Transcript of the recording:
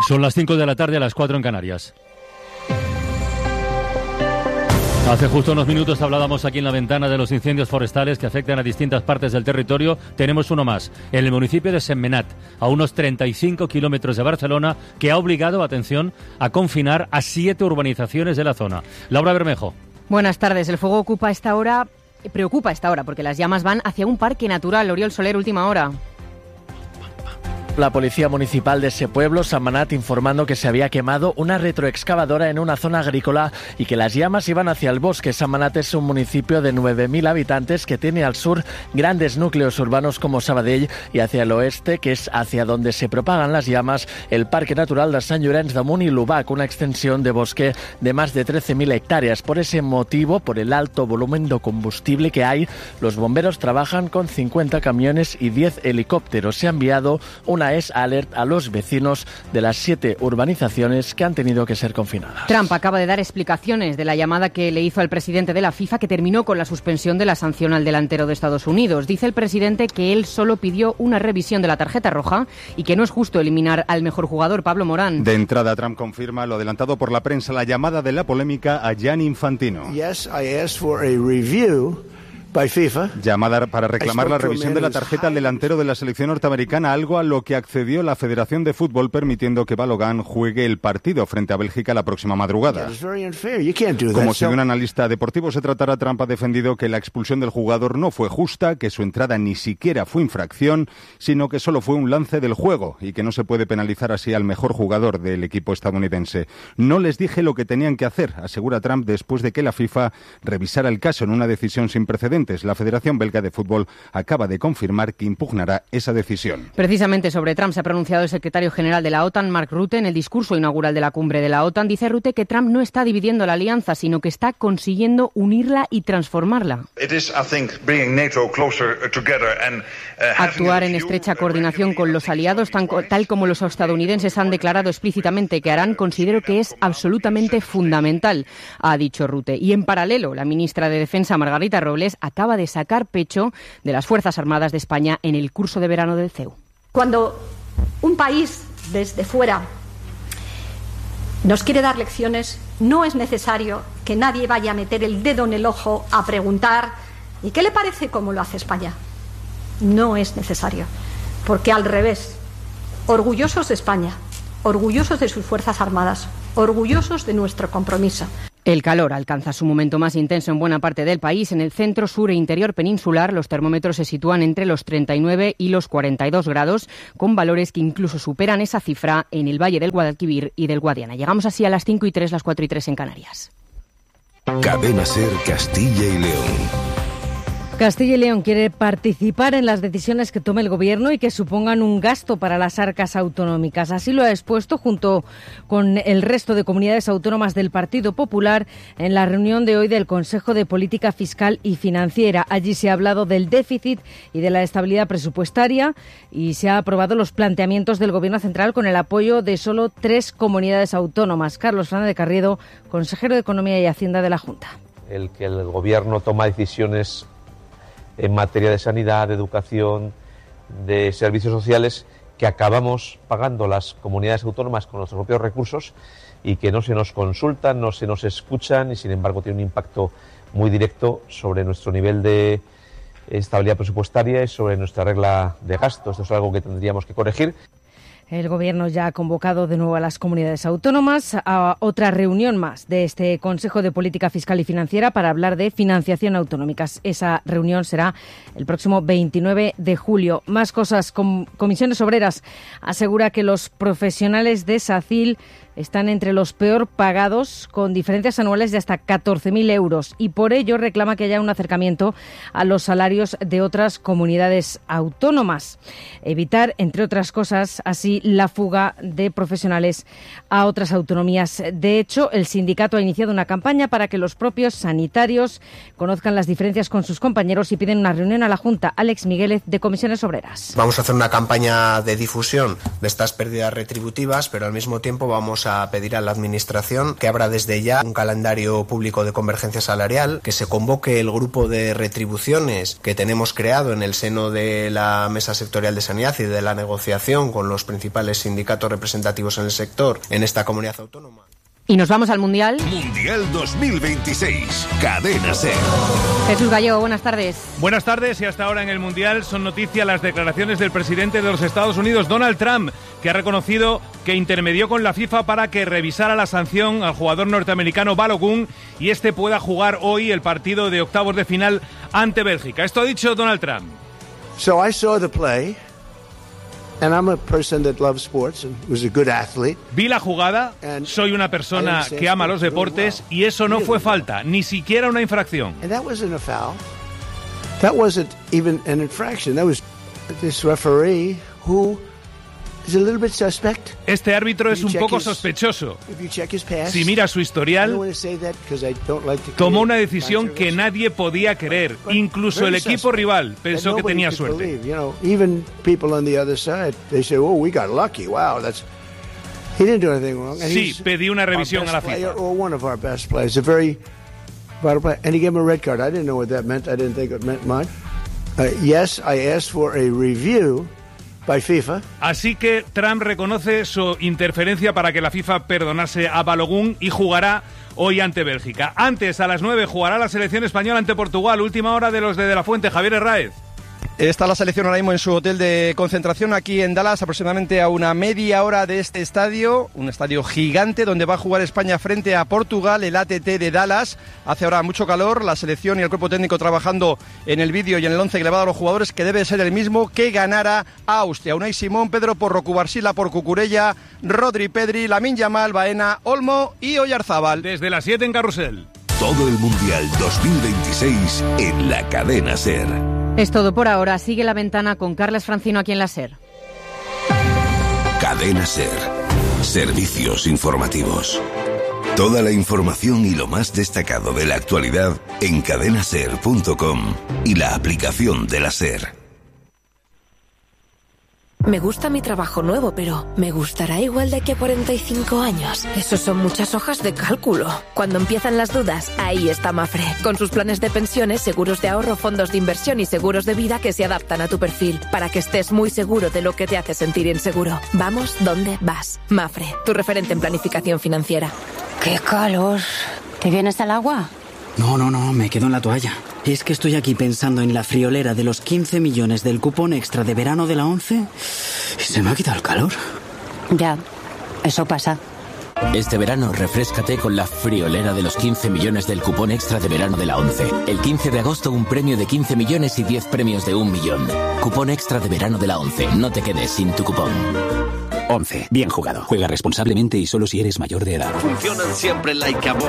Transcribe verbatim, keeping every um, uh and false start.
Son las cinco de la tarde, a las cuatro en Canarias. Hace justo unos minutos hablábamos aquí en La Ventana de los incendios forestales que afectan a distintas partes del territorio. Tenemos uno más, en el municipio de Sentmenat, a unos treinta y cinco kilómetros de Barcelona, que ha obligado, atención, a confinar a siete urbanizaciones de la zona. Laura Bermejo. Buenas tardes. El fuego ocupa esta hora, preocupa a esta hora, porque las llamas van hacia un parque natural. Oriol Soler, última hora. La Policía Municipal de ese pueblo, Sentmenat, informando que se había quemado una retroexcavadora en una zona agrícola y que las llamas iban hacia el bosque. Sentmenat es un municipio de nueve mil habitantes que tiene al sur grandes núcleos urbanos como Sabadell y hacia el oeste, que es hacia donde se propagan las llamas, el Parque Natural de Sant Llorenç d'Amunt y Lubac, una extensión de bosque de más de trece mil hectáreas. Por ese motivo, por el alto volumen de combustible que hay, los bomberos trabajan con cincuenta camiones y diez helicópteros. Se ha enviado una es alert a los vecinos de las siete urbanizaciones que han tenido que ser confinadas. Trump acaba de dar explicaciones de la llamada que le hizo al presidente de la FIFA, que terminó con la suspensión de la sanción al delantero de Estados Unidos. Dice el presidente que él solo pidió una revisión de la tarjeta roja y que no es justo eliminar al mejor jugador, Pablo Morán. De entrada, Trump confirma lo adelantado por la prensa, la llamada de la polémica a Gianni Infantino. Yes, I asked for a review by FIFA. Llamada para reclamar la revisión de la tarjeta al delantero de la selección norteamericana, algo a lo que accedió la Federación de Fútbol, permitiendo que Balogun juegue el partido frente a Bélgica la próxima madrugada. Como si de un analista deportivo se tratara, Trump ha defendido que la expulsión del jugador no fue justa, que su entrada ni siquiera fue infracción, sino que solo fue un lance del juego y que no se puede penalizar así al mejor jugador del equipo estadounidense. No les dije lo que tenían que hacer, asegura Trump después de que la FIFA revisara el caso en una decisión sin precedentes. La Federación Belga de Fútbol acaba de confirmar que impugnará esa decisión. Precisamente sobre Trump se ha pronunciado el secretario general de la OTAN, Mark Rutte, en el discurso inaugural de la cumbre de la OTAN. Dice Rutte que Trump no está dividiendo la alianza, sino que está consiguiendo unirla y transformarla. Actuar en estrecha coordinación con los aliados, tan, tal como los estadounidenses han declarado explícitamente que harán, considero que es absolutamente fundamental, ha dicho Rutte. Y en paralelo, la ministra de Defensa, Margarita Robles, acaba de sacar pecho de las Fuerzas Armadas de España en el curso de verano del C E U. Cuando un país desde fuera nos quiere dar lecciones, no es necesario que nadie vaya a meter el dedo en el ojo a preguntar ¿y qué le parece cómo lo hace España? No es necesario, porque al revés, orgullosos de España, orgullosos de sus Fuerzas Armadas, orgullosos de nuestro compromiso. El calor alcanza su momento más intenso en buena parte del país. En el centro, sur e interior peninsular, los termómetros se sitúan entre los treinta y nueve y los cuarenta y dos grados, con valores que incluso superan esa cifra en el Valle del Guadalquivir y del Guadiana. Llegamos así a las cinco y tres, las cuatro y tres en Canarias. Cadena SER Castilla y León. Castilla y León quiere participar en las decisiones que tome el Gobierno y que supongan un gasto para las arcas autonómicas. Así lo ha expuesto junto con el resto de comunidades autónomas del Partido Popular en la reunión de hoy del Consejo de Política Fiscal y Financiera. Allí se ha hablado del déficit y de la estabilidad presupuestaria y se ha aprobado los planteamientos del Gobierno central con el apoyo de solo tres comunidades autónomas. Carlos Fernández Carriedo, consejero de Economía y Hacienda de la Junta. El que el Gobierno toma decisiones en materia de sanidad, de educación, de servicios sociales, que acabamos pagando las comunidades autónomas con nuestros propios recursos y que no se nos consultan, no se nos escuchan y, sin embargo, tiene un impacto muy directo sobre nuestro nivel de estabilidad presupuestaria y sobre nuestra regla de gasto. Esto es algo que tendríamos que corregir. El Gobierno ya ha convocado de nuevo a las comunidades autónomas a otra reunión más de este Consejo de Política Fiscal y Financiera para hablar de financiación autonómica. Esa reunión será el próximo veintinueve de julio. Más cosas. Com- Comisiones Obreras asegura que los profesionales de SACIL están entre los peor pagados, con diferencias anuales de hasta catorce mil euros, y por ello reclama que haya un acercamiento a los salarios de otras comunidades autónomas. Evitar, entre otras cosas, así la fuga de profesionales a otras autonomías. De hecho, el sindicato ha iniciado una campaña para que los propios sanitarios conozcan las diferencias con sus compañeros y piden una reunión a la Junta. Alex Miguélez, de Comisiones Obreras. Vamos a hacer una campaña de difusión de estas pérdidas retributivas, pero al mismo tiempo vamos a pedir a la Administración que abra desde ya un calendario público de convergencia salarial, que se convoque el grupo de retribuciones que tenemos creado en el seno de la Mesa Sectorial de Sanidad y de la negociación con los principales principales sindicatos representativos en el sector en esta comunidad autónoma. Y nos vamos al Mundial. Mundial dos mil veintiséis, Cadena SER. Jesús Gallego, buenas tardes. Buenas tardes, y hasta ahora en el Mundial son noticia las declaraciones del presidente de los Estados Unidos, Donald Trump, que ha reconocido que intermedió con la FIFA para que revisara la sanción al jugador norteamericano Balogun y este pueda jugar hoy el partido de octavos de final ante Bélgica. Esto ha dicho Donald Trump. So I saw the play. And I'm a person that loves sports and was a good athlete. Vi la jugada, soy una persona que ama los deportes y eso no fue falta, ni siquiera una infracción. And that wasn't a foul. That wasn't even an infraction. That was this referee who is a little bit suspect. Este árbitro es un poco sospechoso. Si mira su historial, tomó una decisión que nadie podía creer. Incluso el equipo rival pensó que tenía suerte. Sí, pedí una revisión a la FIFA. And he gave him a red card. I didn't know what that meant. I didn't think it meant much. Uh, yes, I asked for a review by FIFA. Así que Trump reconoce su interferencia para que la FIFA perdonase a Balogun y jugará hoy ante Bélgica. Antes, a las nueve, jugará la selección española ante Portugal. Última hora de los de De La Fuente. Javier Herráez. Está la selección ahora mismo en su hotel de concentración aquí en Dallas, aproximadamente a una media hora de este estadio, un estadio gigante donde va a jugar España frente a Portugal, el A T T de Dallas. Hace ahora mucho calor, la selección y el cuerpo técnico trabajando en el vídeo y en el once que le va a dar a los jugadores, que debe ser el mismo que ganara a Austria. Unai Simón, Pedro Porro, Cubarsila por Cucurella, Rodri, Pedri, Lamine Yamal, Baena, Olmo y Oyarzábal. Desde las siete en Carrusel. Todo el Mundial dos mil veintiséis en la Cadena SER. Es todo por ahora. Sigue La Ventana con Carles Francino aquí en la SER. Cadena SER. Servicios informativos. Toda la información y lo más destacado de la actualidad en cadena ser punto com y la aplicación de la SER. Me gusta mi trabajo nuevo, pero ¿me gustará igual de aquí a cuarenta y cinco años? Eso son muchas hojas de cálculo. Cuando empiezan las dudas, ahí está Mafre, con sus planes de pensiones, seguros de ahorro, fondos de inversión y seguros de vida que se adaptan a tu perfil, para que estés muy seguro de lo que te hace sentir inseguro. Vamos donde vas. Mafre, tu referente en planificación financiera. ¡Qué calor! ¿Te vienes al agua? No, no, no, me quedo en la toalla. Es que estoy aquí pensando en la friolera de los quince millones del cupón extra de verano de la ONCE y se me ha quitado el calor. Ya, eso pasa. Este verano refréscate con la friolera de los quince millones del cupón extra de verano de la ONCE. El quince de agosto un premio de quince millones y diez premios de un millón. Cupón extra de verano de la ONCE. No te quedes sin tu cupón. ONCE. Bien jugado. Juega responsablemente y solo si eres mayor de edad. Funcionan siempre like a bomb.